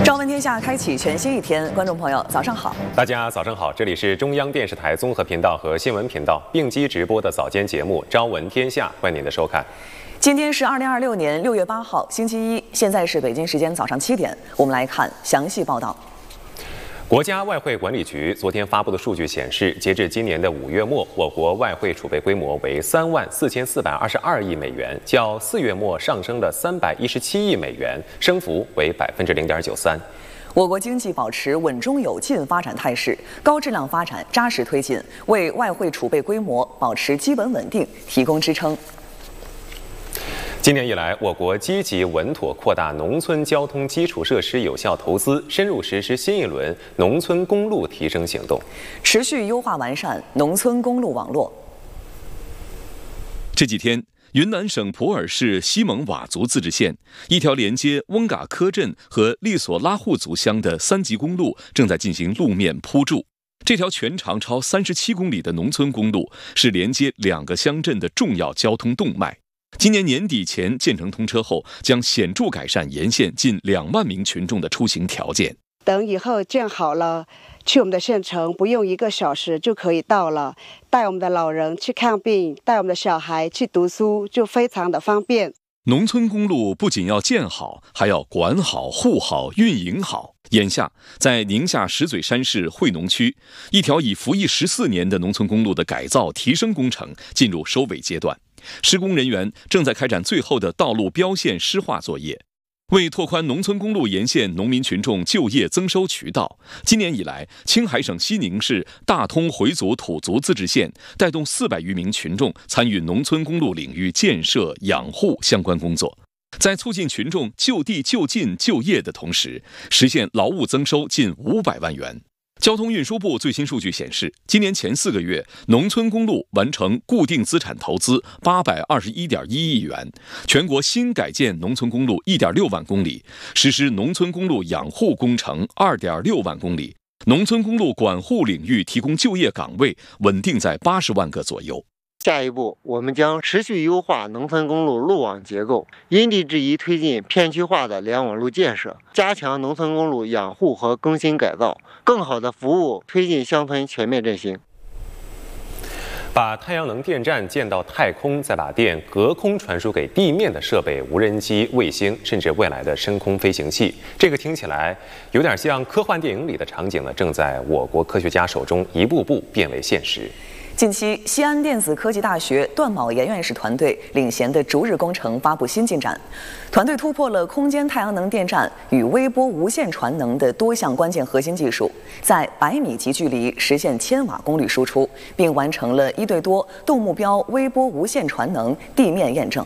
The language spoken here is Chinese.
朝闻天下开启全新一天，观众朋友早上好， 大家早上好，这里是中央电视台综合频道和新闻频道并机直播的早间节目《朝闻天下》，欢迎您的收看。 今天是2026年6月8号，星期一，现在是北京时间早上7点，我们来看详细报道。 国家外汇管理局昨天发布的数据显示，截至今年的5月末，我国外汇储备规模为34422亿美元，较4月末上升了317亿美元，升幅为0.93%。 我国经济保持稳中有进发展态势，高质量发展扎实推进，为外汇储备规模保持基本稳定提供支撑。 今年以来，我国积极稳妥扩大农村交通基础设施有效投资，深入实施新一轮农村公路提升行动， 持续优化完善农村公路网络。 这几天，云南省普洱市西蒙佤族自治县一条连接翁嘎科镇和利索拉护族乡的3级公路正在进行路面铺筑。这条全长超37公里的农村公路是连接2个乡镇的重要交通动脉。今年年底前建成通车后，将显著改善沿线近2万名群众的出行条件。 等以后建好了，去我们的县城不用1个小时就可以到了，带我们的老人去看病，带我们的小孩去读书，就非常的方便。 农村公路不仅要建好，还要管好、护好、运营好。眼下，在宁夏石嘴山市惠农区，一条已服役14年的农村公路的改造提升工程进入收尾阶段，施工人员正在开展最后的道路标线施划作业。为拓宽农村公路沿线农民群众就业增收渠道，今年以来，青海省西宁市大通回族土族自治县带动400余名群众参与农村公路领域建设、养护相关工作，在促进群众就地就近就业的同时，实现劳务增收近500万元。交通运输部最新数据显示，今年前4个月，农村公路完成固定资产投资821.1亿元，全国新改建农村公路1.6万公里，实施农村公路养护工程2.6万公里，农村公路管护领域提供就业岗位稳定在80万个左右。 下一步，我们将持续优化农村公路路网结构，因地制宜推进片区化的联网路建设，加强农村公路养护和更新改造，更好地服务推进乡村全面振兴。 把太阳能电站建到太空，再把电隔空传输给地面的设备，无人机、卫星，甚至未来的深空飞行器，这个听起来有点像科幻电影里的场景呢，正在我国科学家手中一步步变为现实。 近期，西安电子科技大学段卯岩院士团队领衔的逐日工程发布新进展，团队突破了空间太阳能电站与微波无线传能的多项关键核心技术，在100米级距离实现1000瓦功率输出，并完成了1对多动目标微波无线传能地面验证。